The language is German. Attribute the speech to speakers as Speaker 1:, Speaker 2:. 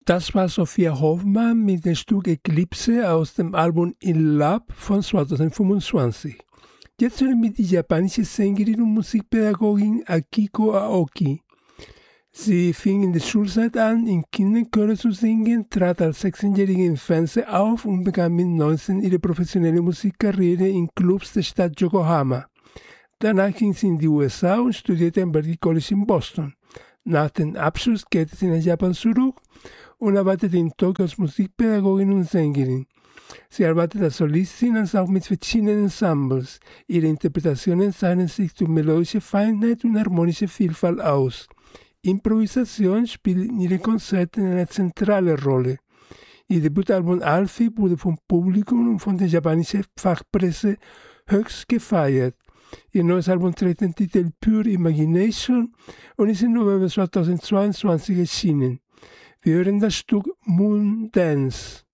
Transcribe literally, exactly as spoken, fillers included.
Speaker 1: Das war Sophia Hoffmann mit dem Stück Eclipse aus dem Album In Love von zweitausendfünfundzwanzig. Jetzt hören wir die japanische Sängerin und Musikpädagogin Akiko Aoki. Sie fing in der Schulzeit an, in Kinderchöre zu singen, trat als sechzehnjährige im Fernsehen auf und begann mit neunzehn ihre professionelle Musikkarriere in Clubs der Stadt Yokohama. Danach ging sie in die U S A und studierte am Berklee College in Boston. Nach dem Abschluss kehrte sie nach Japan zurück und arbeitete in Tokio als Musikpädagogin und Sängerin. Sie arbeitet als Solistin als auch mit verschiedenen Ensembles. Ihre Interpretationen zeichnen sich durch melodische Feinheit und harmonische Vielfalt aus. Improvisation spielt in ihren Konzerten eine zentrale Rolle. Ihr Debütalbum Alfie wurde vom Publikum und von der japanischen Fachpresse höchst gefeiert. Ihr neues Album trägt den Titel Pure Imagination und ist im November zweitausendzweiundzwanzig erschienen. Wir hören das Stück Moon Dance.